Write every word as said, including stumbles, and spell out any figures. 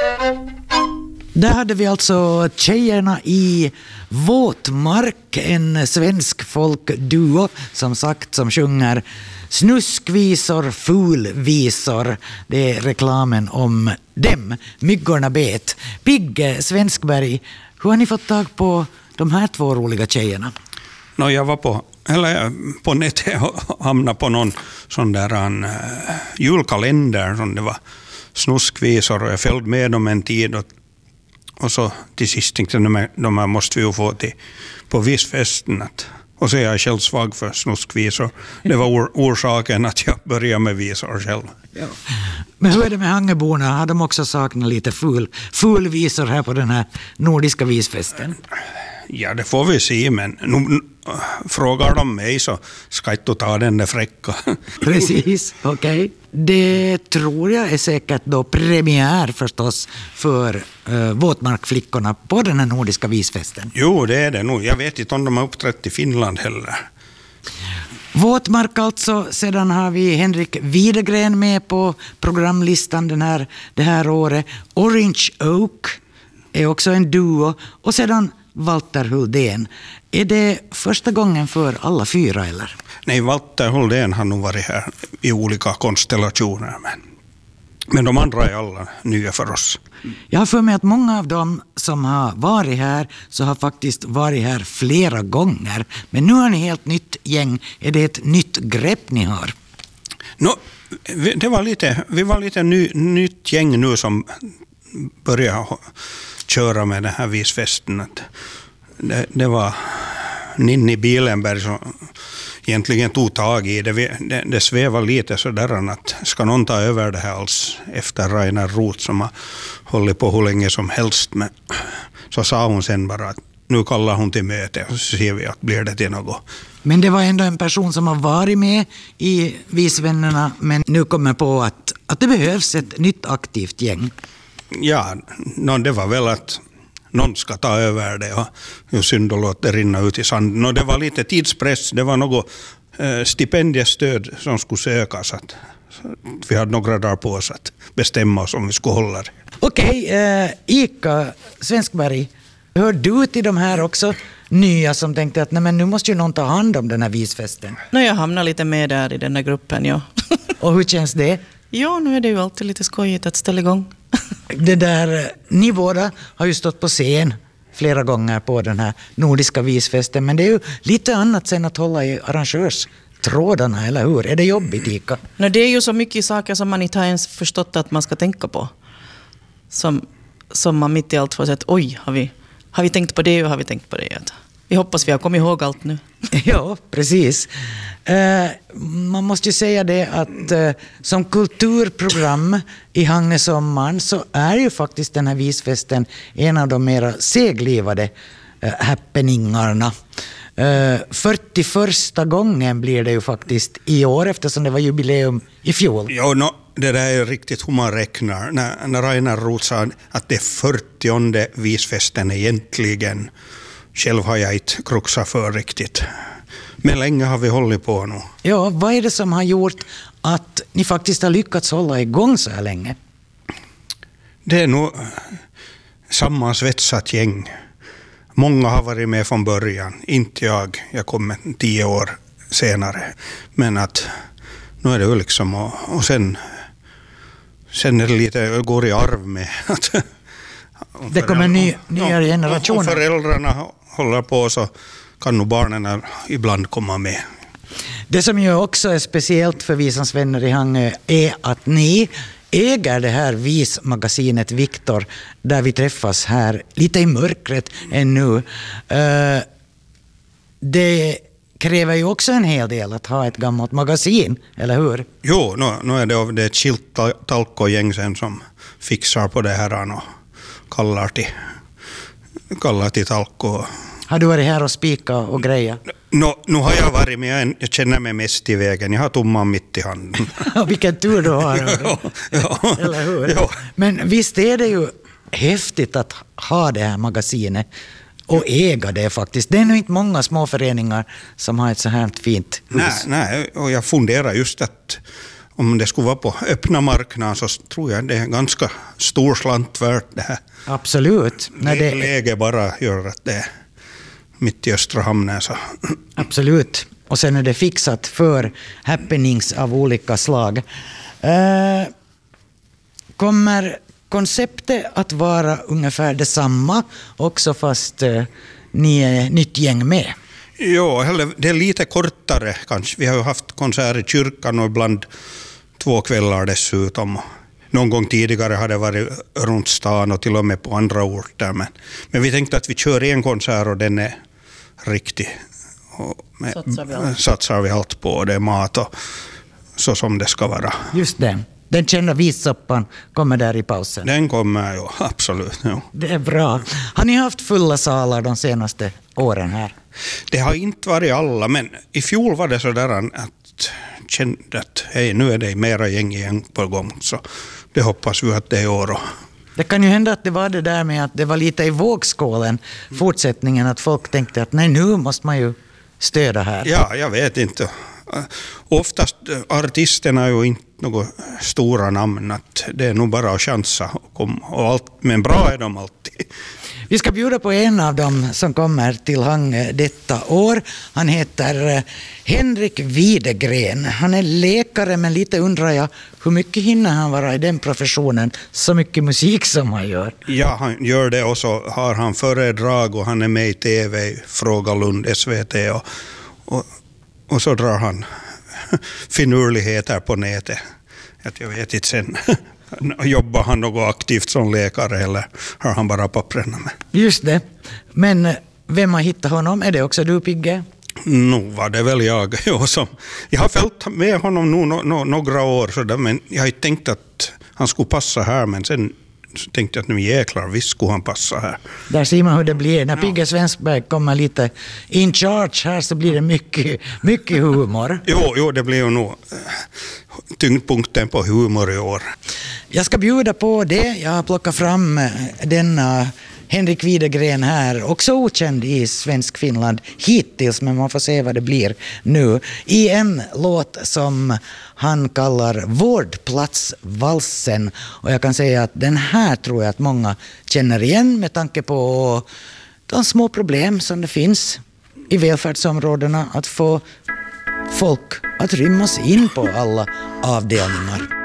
Där hade vi alltså Tjejerna i Våtmark, en svensk folkduo som sagt som sjunger snuskvisor, fulvisor. Det är reklamen om dem. Myggorna bet. Pigge Svenskberg, hur har ni fått tag på de här två roliga tjejerna? No, jag var på, eller på nätet och hamnade på någon sån där en, uh, julkalender som det var snuskvisor och jag följde med dem en tid och, och så till sist tänkte jag de här måste vi ju få till på visfesten att, och så är jag själv svag för snuskvisor. Det var or, orsaken att jag började med visor själv. Ja. Men hur är det med Hangeborna? Har de också saknat lite ful, fulvisor här på den här nordiska visfesten? Ja, det får vi se, men nu, frågar de mig så ska jag inte ta den där fräcka. Precis, okej. Okay. Det tror jag är säkert då premiär förstås för uh, Våtmarkflickorna på den här nordiska visfesten. Jo, det är det nog. Jag vet inte om de har uppträtt i Finland heller. Våtmark alltså, sedan har vi Henrik Widegren med på programlistan den här, det här året. Orange Oak är också en duo och sedan Walter Huldén. Är det första gången för alla fyra eller? Nej, Walter Huldén har nog varit här i olika konstellationer. Men, men de andra är alla nya för oss. Jag har för mig att många av dem som har varit här så har faktiskt varit här flera gånger. Men nu har ni helt nytt gäng. Är det ett nytt grepp ni har? No, det var lite, vi var lite ny, nytt gäng nu som började köra med den här visfesten. Det, det var Ninni Bilenberg som egentligen tog tag i det. Det, det svävar lite sådär att ska någon ta över det här alls efter Rainer Roth som har hållit på hur länge som helst. Men så sa hon sen bara att nu kallar hon till möte och så ser vi att blir det till något. Men det var ändå en person som har varit med i Visvännerna men nu kommer på att, att det behövs ett nytt aktivt gäng. Ja, no, det var väl att någon ska ta över det och, och synd och låt det rinna ut i sanden. No, det var lite tidspress, det var något eh, stipendiestöd som skulle sökas. Att, så vi hade några dagar på oss att bestämma oss om vi skulle hålla det. Okej, eh, Ika Svenskberg, hör du till de här också nya som tänkte att nej, men nu måste ju någon ta hand om den här visfesten? No, jag hamnar lite med där i den här gruppen, ja. Och hur känns det? Ja, nu är det ju alltid lite skojigt att ställa igång. Det där, ni båda har ju stått på scen flera gånger på den här nordiska visfesten, men det är ju lite annat sen att hålla i arrangörstrådarna, eller hur? Är det jobbigt, Ika? No, det är ju så mycket saker som man inte har ens förstått att man ska tänka på. Som, som man mitt i allt får säga att oj, har vi, har vi tänkt på det och har vi tänkt på det? Vi hoppas vi har kommit ihåg allt nu. Ja, precis. Eh, man måste ju säga det att eh, som kulturprogram i Hangesommaren så är ju faktiskt den här visfesten en av de mera seglivade eh, happeningarna. Eh, fyrtioförsta gången blir det ju faktiskt i år eftersom det var jubileum i fjol. Ja, no, det där är riktigt hur man räknar. När, när Rainer Roth sa att det är fyrtionde visfesten egentligen. Själv har jag inte kruxat för riktigt. Men länge har vi hållit på nu. Ja, vad är det som har gjort att ni faktiskt har lyckats hålla igång så här länge? Det är nog sammansvetsat gäng. Många har varit med från början. Inte jag. Jag kom tio år senare. Men att nu är det ju liksom och, och sen, sen är det lite går i arv med att det kommer ny, nya generationer. Om föräldrarna håller på så kan nog barnen ibland komma med. Det som ju också är speciellt för Visans vänner i Hangö är att ni äger det här vismagasinet Viktor där vi träffas här lite i mörkret ännu. Det kräver ju också en hel del att ha ett gammalt magasin, eller hur? Jo, nu, nu är det, det är ett skilt talkogäng sen som fixar på det här och kallar till, kallar till talko. Har du varit här och spika och greja? No, nu har jag varit med, jag känner mig mest i vägen. Jag har tumman mitt i handen. Vilken tur du har. ja, ja. Eller hur? Ja. Men visst är det ju häftigt att ha det här magasinet och äga det faktiskt. Det är nog inte många små föreningar som har ett så här fint hus. Nej, nej, och jag funderar just att om det skulle vara på öppna marknaden så tror jag det är ganska stor slant värt det här. Absolut. När det... Läge bara gör att det är mitt i Östra hamnen. Så. Absolut. Och sen är det fixat för happenings av olika slag. Eh, kommer konceptet att vara ungefär detsamma också fast eh, ni är nytt gäng med? Ja, eller det är lite kortare kanske. Vi har ju haft konserter i kyrkan och ibland två kvällar dessutom. Någon gång tidigare har det varit runt stan och till och med på andra orter. Men, men vi tänkte att vi kör en konsert och den är riktig. Och med, satsar, vi allt. satsar vi allt på. Det är mat och så som det ska vara. Just det. Den kända vissoppan kommer där i pausen. Den kommer, ja, absolut. Ja. Det är bra. Har ni haft fulla salar de senaste åren här? Det har inte varit alla, men i fjol var det så där att kände att hej, nu är det mera gäng igen på gång. Så det hoppas vi att det är i år. Det kan ju hända att det var det där med att det var lite i vågskålen, fortsättningen, att folk tänkte att nej, nu måste man ju stöda här. Ja, jag vet inte. Oftast artisterna är ju inte några stora namn, att det är nog bara att chansa och komma, och allt, men bra är de alltid. Vi ska bjuda på en av dem som kommer till Hangö detta år. Han heter Henrik Widegren. Han är läkare, men lite undrar jag hur mycket hinner han vara i den professionen, så mycket musik som han gör? Ja, han gör det, och så har han föredrag och han är med i T V, Fråga Lund, S V T, och, och, och så drar han finurligheter på nätet. Att jag vet inte sen. Jobbar han något aktivt som läkare eller har han bara papperna med? Just det. Men vem har hittat honom? Är det också du, Pigge? Nu var det väl jag. Jag, som, jag har följt med honom nu no, no, några år, så där, men jag har inte tänkt att han skulle passa här, men sen så tänkte jag att nu jäklar, visst skulle han passa här. Där ser man hur det blir. När Pigge Svenskberg kommer lite in charge här så blir det mycket, mycket humor. Jo, jo, det blir ju nog tyngdpunkten på humor i år. Jag ska bjuda på det. Jag har plockat fram denna Henrik Widegren här, också okänd i svensk Finland hittills, men man får se vad det blir nu. I en låt som han kallar Vårdplatsvalsen. Och jag kan säga att den här tror jag att många känner igen med tanke på de små problem som det finns i välfärdsområdena att få folk att rymmas in på alla avdelningar.